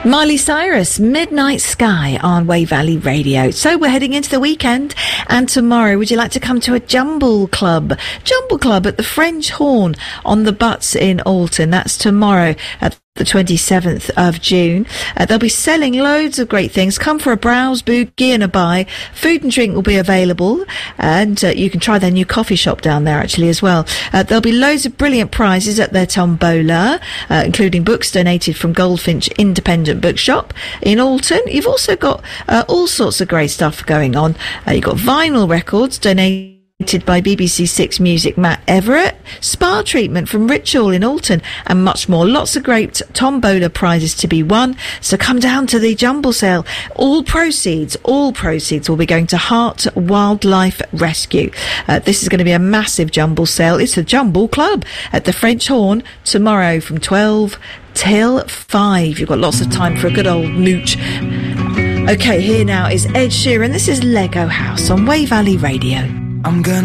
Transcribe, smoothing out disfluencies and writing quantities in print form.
Miley Cyrus, Midnight Sky on Way Valley Radio. So we're heading into the weekend, and tomorrow would you like to come to a Jumble Club at the French Horn on the Butts in Alton? That's tomorrow at the 27th of June. They'll be selling loads of great things. Come for a browse, boogie and a buy. Food and drink will be available, and you can try their new coffee shop down there actually as well. There'll be loads of brilliant prizes at their tombola, including books donated from Goldfinch Independent Bookshop in Alton. You've also got all sorts of great stuff going on. You've got vinyl records donated by BBC Six Music Matt Everett, spa treatment from Ritual in Alton, and much more. Lots of great tombola prizes to be won. So come down to the Jumble Sale. All proceeds will be going to Heart Wildlife Rescue. This is going to be a massive Jumble Sale. It's a Jumble Club at the French Horn tomorrow from 12 till 5. You've got lots of time for a good old mooch. Okay, here now is Ed Sheeran. This is Lego House on Way Valley Radio. I'm gonna